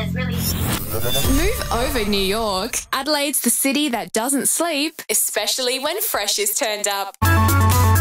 There's really... Move over, New York. Adelaide's the city that doesn't sleep, especially when Fresh is turned up.